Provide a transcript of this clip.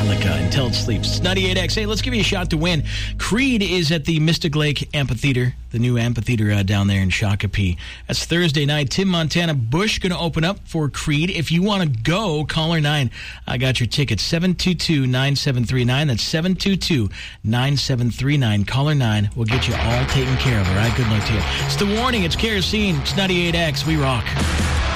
Metallica until it sleeps. It's 98X. Hey, let's give you a shot to win. Creed is at the Mystic Lake Amphitheater, the new amphitheater down there in Shakopee. That's Thursday night. Tim Montana Bush going to open up for Creed. If you want to go, caller 9. I got your ticket. 722-9739. That's 722-9739. Caller 9. We'll get you all taken care of. All right, good luck to you. It's The Warning. It's Kerosene. It's 98X. We rock.